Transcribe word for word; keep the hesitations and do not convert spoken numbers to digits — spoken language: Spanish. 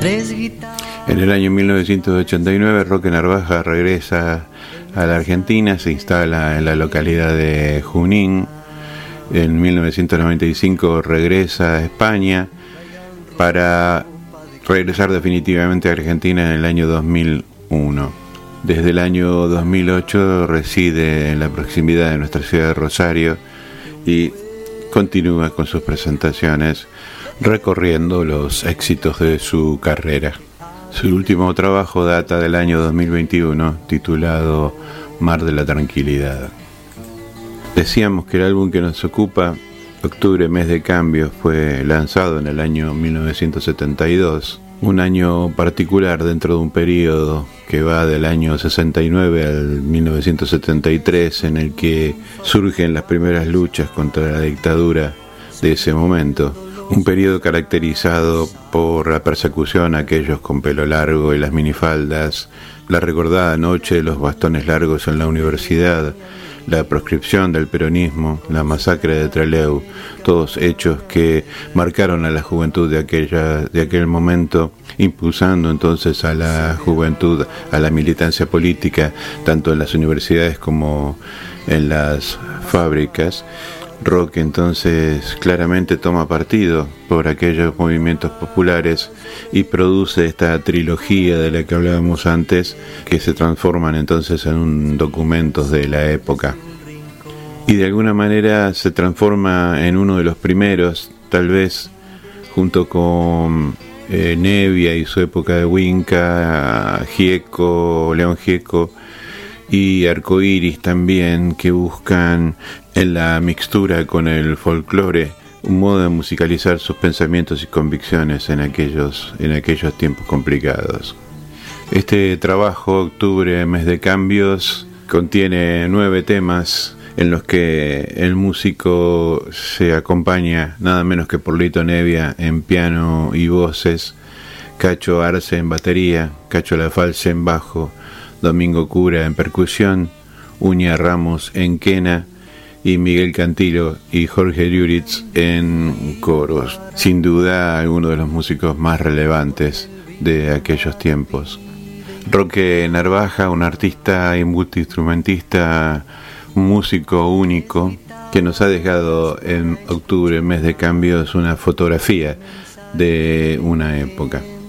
En el año mil novecientos ochenta y nueve, Roque Narvaja regresa a la Argentina, se instala en la localidad de Junín. En mil novecientos noventa y cinco regresa a España para regresar definitivamente a Argentina en el año dos mil uno. Desde el año dos mil ocho reside en la proximidad de nuestra ciudad de Rosario y continúa con sus presentaciones recorriendo los éxitos de su carrera. Su último trabajo data del año dos mil veintiuno, titulado Mar de la Tranquilidad. Decíamos que el álbum que nos ocupa, Octubre, Mes de Cambios, fue lanzado en el año mil novecientos setenta y dos, un año particular dentro de un periodo que va del año sesenta y nueve al mil novecientos setenta y tres, en el que surgen las primeras luchas contra la dictadura de ese momento. Un periodo caracterizado por la persecución a aquellos con pelo largo y las minifaldas, la recordada noche de los bastones largos en la universidad, la proscripción del peronismo, la masacre de Trelew, todos hechos que marcaron a la juventud de aquella, de aquel momento, impulsando entonces a la juventud a la militancia política, tanto en las universidades como en las fábricas. Roque entonces claramente toma partido por aquellos movimientos populares y produce esta trilogía de la que hablábamos antes, que se transforman entonces en un documentos de la época. Y de alguna manera se transforma en uno de los primeros, tal vez junto con eh, Nevia y su época de Winca, Gieco, León Gieco, y Arcoiris también, que buscan en la mixtura con el folclore un modo de musicalizar sus pensamientos y convicciones en aquellos, en aquellos tiempos complicados. Este trabajo, Octubre, Mes de Cambios, contiene nueve temas en los que el músico se acompaña nada menos que por Lito Nevia en piano y voces, Cacho Arce en batería, Cacho Lafalce en bajo, Domingo Cura en percusión, Uña Ramos en quena y Miguel Cantilo y Jorge Lluritz en coros. Sin duda, algunos de los músicos más relevantes de aquellos tiempos. Roque Narvaja, un artista y multiinstrumentista, un músico único, que nos ha dejado en Octubre, Mes de Cambios, una fotografía de una época.